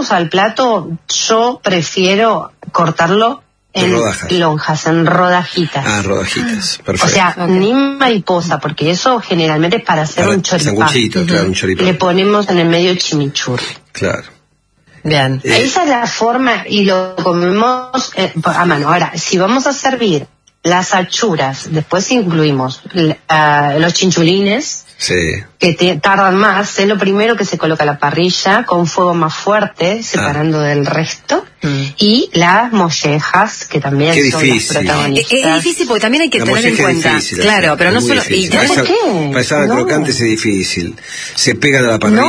llevamos al plato, yo prefiero cortarlo en lonjas, en rodajitas. Ah, rodajitas, perfecto. O sea, ni mariposa, porque eso generalmente es para hacer un choripán. Sanguchito, claro, un choripán. Le ponemos en el medio chimichurri. Claro. Bien. Esa es la forma, y lo comemos a mano. Ahora, si vamos a servir las achuras, después incluimos los chinchulines, que tardan más. Es lo primero que se coloca a la parrilla con fuego más fuerte, separando del resto. Y las mollejas, que también son las protagonistas. Es difícil porque también hay que tener en cuenta. Claro, pero no solo... ¿Por qué? Para crocante es difícil. Se pegan a la parrilla.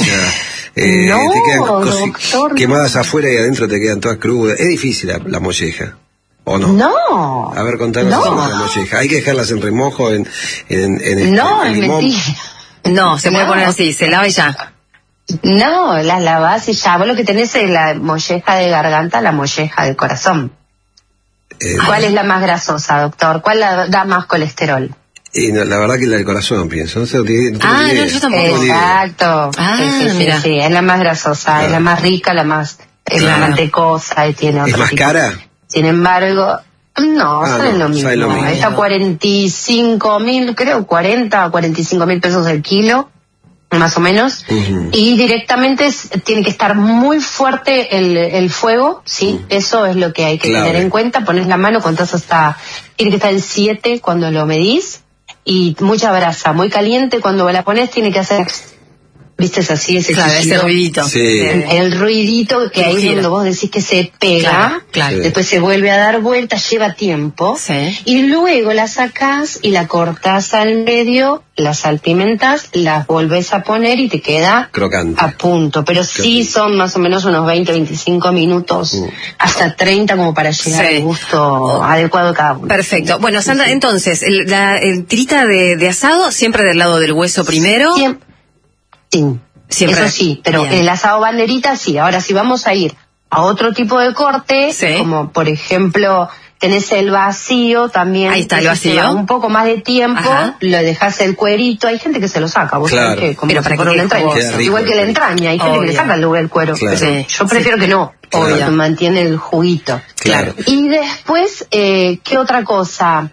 Te quedan doctor, quemadas afuera y adentro te quedan todas crudas. Es difícil la molleja. ¿O no? No. A ver, contanos cómo es la molleja. Hay que dejarlas en remojo en no, es limón. mentira. No, se puede poner así, se lava y ya. No, las lavas y ya. Vos lo que tenés es la molleja de garganta, la molleja de corazón. ¿Cuál es la más grasosa, doctor? ¿Cuál da más colesterol? No, la verdad que la del corazón, pienso. No, no, yo tampoco. Exacto. Sí, es la más grasosa, es la más rica, la más mantecosa y tiene ¿Es más cara? Sin embargo, sale lo mismo. Está 45.000, creo, 40 o 45.000 pesos el kilo, más o menos. Y directamente tiene que estar muy fuerte el fuego, ¿sí? Eso es lo que hay que tener en cuenta. Pones la mano, contás hasta... Tiene que estar en 7 cuando lo medís. Y mucha brasa, muy caliente. Cuando la pones tiene que hacer... ¿Viste? Es así, ese ruidito. El ruidito que ahí es donde vos decís que se pega, después se vuelve a dar vuelta, lleva tiempo, y luego la sacás y la cortás al medio, la salpimentás, las volvés a poner y te queda crocante. A punto. Pero sí son más o menos unos 20-25 minutos, hasta 30 como para llegar al gusto adecuado cada uno. Perfecto. Bueno, Sandra, entonces, la tirita de asado, siempre del lado del hueso primero. Sí, siempre. Eso sí, pero el asado banderita sí. Ahora, si vamos a ir a otro tipo de corte, como por ejemplo, tenés el vacío también. Ahí está el vacío. Lleva un poco más de tiempo, lo dejás el cuerito. Hay gente que se lo saca, vos sabés que como pero para que una entraña. Igual que la entraña, hay gente que le saca el cuero. Pero yo prefiero que no, porque mantiene el juguito. Y después, ¿qué otra cosa?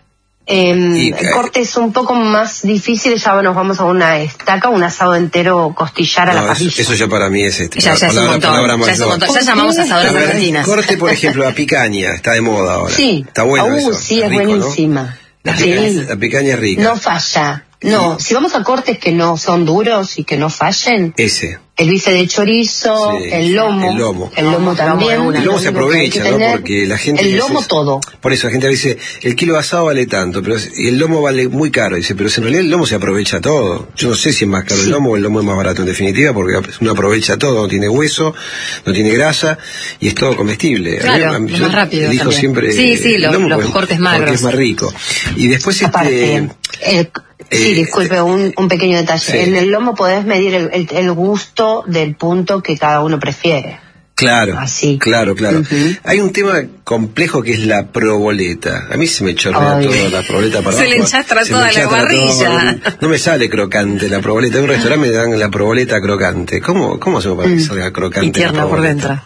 Cortes un poco más difíciles, ya nos vamos a una estaca, un asado entero costillar a la parrilla. Eso ya para mí es ya es un montón. Ya llamamos asadoras argentinas. Corte, por ejemplo, la picaña, está de moda ahora. Sí. Está bueno eso. Sí, es rico, buenísima. ¿no? La picaña es rica. No falla. No, si vamos a cortes que no son duros y que no fallen. El bife de chorizo, el lomo también. El lomo se aprovecha, ¿no? Porque la gente... El lomo todo. Por eso la gente dice, el kilo de asado vale tanto, pero el lomo vale muy caro. Dice, pero en realidad el lomo se aprovecha todo. Yo no sé si es más caro el lomo o el lomo es más barato en definitiva, porque uno aprovecha todo, no tiene hueso, no tiene grasa, y es todo comestible. Claro, es más rápido elijo también. siempre los cortes magros. Porque es más rico. Y después aparte, disculpe, un pequeño detalle. En el lomo podés medir el gusto del punto que cada uno prefiere. Claro, así. Claro. Hay un tema complejo que es la proboleta. A mí se me chorrea toda la proboleta para abajo. Se le enchastra toda la parrilla. No me sale crocante la proboleta. En un restaurante me dan la proboleta crocante. ¿Cómo hacemos para que salga crocante? Y tierna por dentro.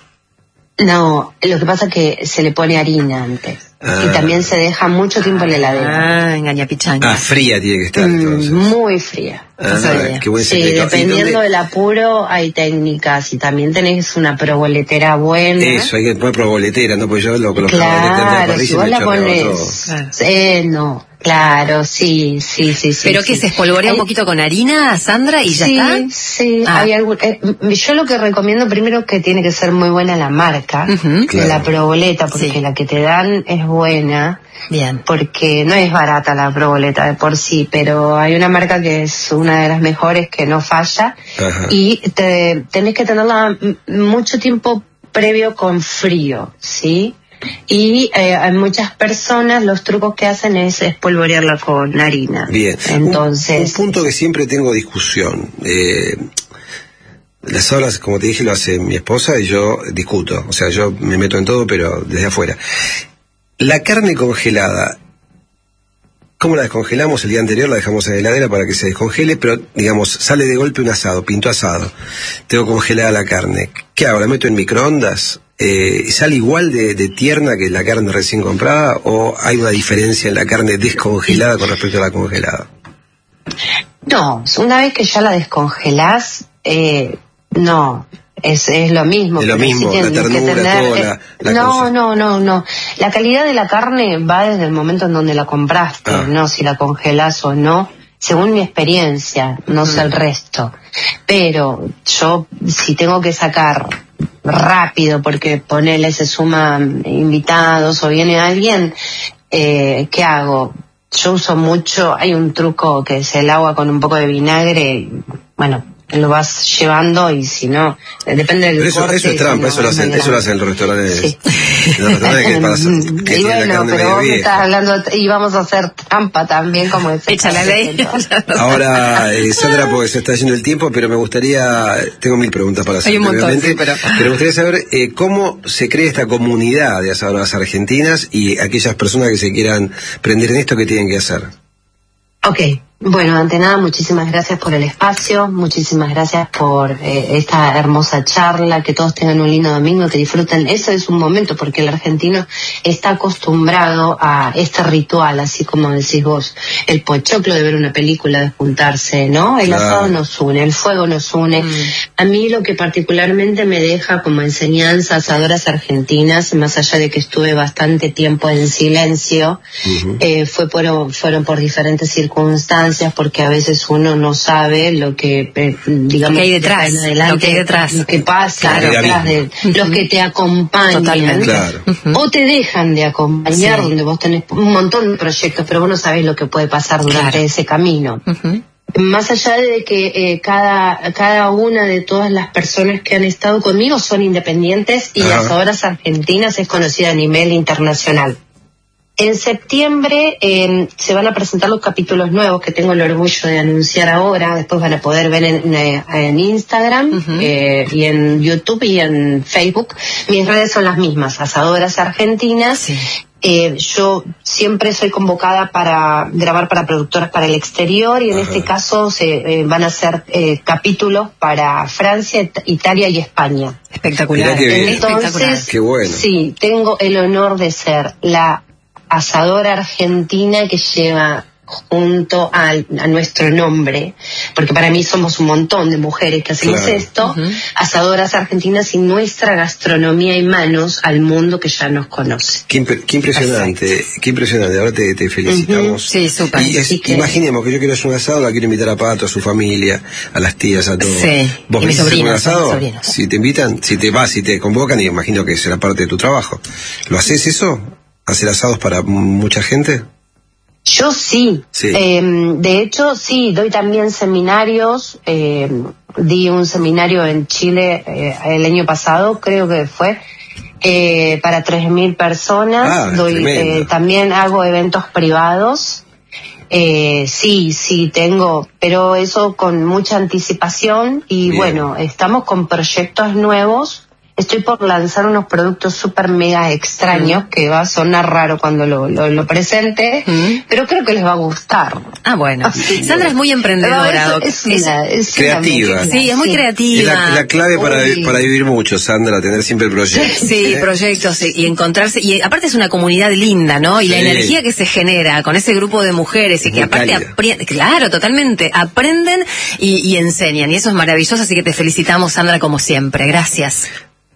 No, lo que pasa es que se le pone harina antes. Y también se deja mucho tiempo en la heladera. Engaña pichanga. Fría tiene que estar entonces. Muy fría. Qué buen secreto. Dependiendo del apuro hay técnicas y también tenés una proboletera buena. Eso, hay que poner proboletera, ¿no? Pues yo lo coloco claro, si vos la pones... no. Claro, sí. ¿Pero qué se espolvorea un poquito con harina, Sandra, y ya está? Sí, hay yo lo que recomiendo primero es que tiene que ser muy buena la marca de la proboleta, porque la que te dan es buena. Bien. Porque no es barata la proboleta de por sí, pero hay una marca que es una de las mejores que no falla. Y tenés que tenerla mucho tiempo previo con frío, ¿sí? Y hay muchas personas, los trucos que hacen es espolvorearla con harina. Bien. Entonces, un punto que siempre tengo discusión. Las olas, como te dije, lo hace mi esposa y yo discuto. O sea, yo me meto en todo, pero desde afuera. La carne congelada, ¿Cómo la descongelamos? El día anterior la dejamos en la heladera para que se descongele, pero, digamos, sale de golpe un asado, pinto asado. Tengo congelada la carne. ¿Qué hago? ¿La meto en microondas? ¿Sale igual de tierna que la carne recién comprada? ¿O hay una diferencia en la carne descongelada con respecto a la congelada? No, una vez que ya la descongelás, no. Es lo mismo. Es lo mismo, la ternura, No. La calidad de la carne va desde el momento en donde la compraste, no si la congelás o no, según mi experiencia, no sé el resto. Pero yo, si tengo que sacar rápido, porque ponele, se suman invitados o viene alguien, ¿qué hago? Yo uso mucho, hay un truco que es el agua con un poco de vinagre, bueno, lo vas llevando y si no, depende del corte. Eso es trampa, eso lo hacen los restaurantes. Sí. Los restaurantes que y bueno, pero vos me estás hablando y vamos a hacer trampa también, como decís. Echa la ley. Ahora, Sandra, porque se está yendo el tiempo, pero me gustaría, tengo 1000 preguntas para hacer. Hay un montón, sí, pero me gustaría saber cómo se crea esta comunidad de asadoras argentinas y aquellas personas que se quieran prender en esto, ¿qué tienen que hacer? Ok. Bueno, ante nada, muchísimas gracias por el espacio, muchísimas gracias por esta hermosa charla, que todos tengan un lindo domingo, que disfruten. Eso es un momento, porque el argentino está acostumbrado a este ritual, así como decís vos, el pochoclo de ver una película, de juntarse, ¿no? El asado nos une, el fuego nos une. A mí lo que particularmente me deja como enseñanza asadoras argentinas, más allá de que estuve bastante tiempo en silencio, fueron por diferentes circunstancias, porque a veces uno no sabe lo que, digamos, lo que hay detrás, lo que pasa, claro, detrás de los que te acompañan, claro. O te dejan de acompañar, donde vos tenés un montón de proyectos, pero vos no sabés lo que puede pasar durante ese camino. Más allá de que cada una de todas las personas que han estado conmigo son independientes y las asadoras argentinas es conocida a nivel internacional. En septiembre se van a presentar los capítulos nuevos que tengo el orgullo de anunciar ahora. Después van a poder ver en Instagram y en YouTube y en Facebook. Mis redes son las mismas, Asadoras Argentinas. Sí. Yo siempre soy convocada para grabar para productoras para el exterior y en este caso se van a hacer capítulos para Francia, Italia y España. Espectacular. Entonces, qué bueno. Sí, tengo el honor de ser la asadora argentina que lleva junto a nuestro nombre, porque para mí somos un montón de mujeres que hacemos esto, asadoras argentinas y nuestra gastronomía y manos al mundo que ya nos conoce. Qué impresionante, perfecto. Qué impresionante, ahora te felicitamos. Sí, súper. Imaginemos que yo quiero hacer un asado, la quiero invitar a Pato, a su familia, a las tías, a todos. Sí. ¿Vos venís a hacer un asado? Si te invitan, si te convocan, y imagino que será parte de tu trabajo. ¿Lo haces eso? ¿Hacer asados para mucha gente? Yo sí. De hecho, sí, doy también seminarios. Di un seminario en Chile el año pasado, creo que fue, para 3.000 personas. También hago eventos privados. Sí, tengo, pero eso con mucha anticipación. Y bueno, estamos con proyectos nuevos. Estoy por lanzar unos productos súper mega extraños que va a sonar raro cuando lo presente, pero creo que les va a gustar. Ah, bueno. Sí, Sandra es muy emprendedora. Es creativa. Sí, es muy creativa. Es la clave para vivir mucho, Sandra, tener siempre proyectos. Sí, proyectos y encontrarse. Y aparte es una comunidad linda, ¿no? Y la energía que se genera con ese grupo de mujeres y que aparte aprenden, claro, totalmente, aprenden y enseñan. Y eso es maravilloso, así que te felicitamos, Sandra, como siempre. Gracias.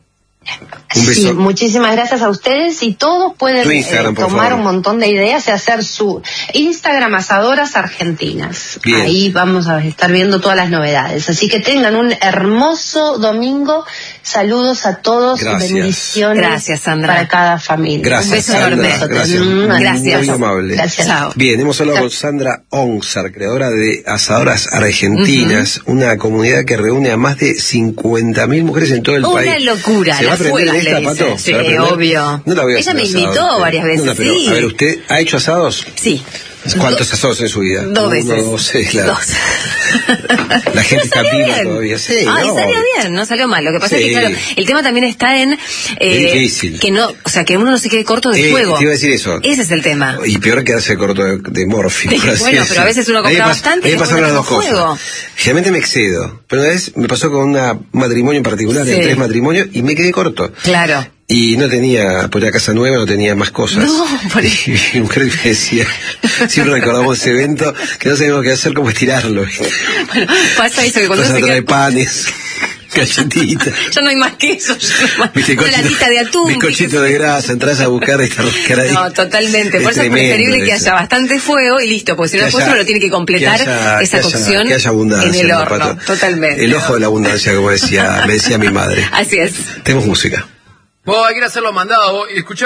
Sí, muchísimas gracias a ustedes y todos pueden tomar un montón de ideas y hacer su Instagram Asadoras Argentinas. Bien. Ahí vamos a estar viendo todas las novedades. Así que tengan un hermoso domingo. Saludos a todos. Gracias. Bendiciones. Gracias, Sandra. Para cada familia. Gracias, un beso Sandra. enorme. Gracias. Muy amable. Gracias. Chao. Bien, hemos hablado con Sandra Onsar, creadora de Asadoras Argentinas, una comunidad que reúne a más de 50.000 mujeres en todo el país. Una locura. ¿Se va a aprender esta, Pato? Sí, obvio. No la voy a Ella hacer me invitó varias veces, pero, sí. A ver, ¿usted ha hecho asados? Sí. ¿Cuántos asados en su vida? 2 veces. 2, claro. 2. La gente está viva todavía. Sí, y salió bien, no salió mal. Lo que pasa es que, claro, el tema también está en que no, o sea, que uno no se quede corto de fuego. Te iba a decir eso. Ese es el tema. Y peor quedarse corto de morfina. Bueno, pero a veces uno compra bastante. Me pasaron las dos cosas. Generalmente me excedo. Pero una vez me pasó con un matrimonio en particular, en 3 matrimonios, y me quedé corto. Claro. Y no tenía, por la casa nueva no tenía más cosas. No, y mi mujer me decía, siempre recordamos ese evento, que no sabíamos qué hacer, cómo estirarlo. Bueno, pasa eso, que cuando se queda... panes, galletitas. Ya no hay más queso, una latita de atún. Bizcochito de grasa, entras a buscar esta rosca. No, totalmente. Por eso es preferible que haya bastante fuego y listo, porque si no después uno lo tiene que completar esa cocción que haya abundancia en el horno. Totalmente. El ojo de la abundancia, como me decía mi madre. Así es. Tenemos música. Vos hay que ir a hacer los mandados y escuchar.